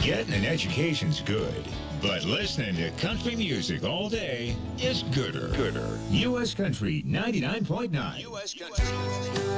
Getting an education's good, but listening to country music all day is gooder. U.S. Country 99.9. U.S. Country.